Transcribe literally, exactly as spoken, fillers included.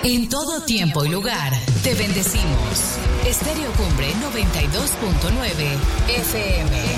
En todo tiempo y lugar, te bendecimos. Estéreo Cumbre noventa y dos punto nueve F M.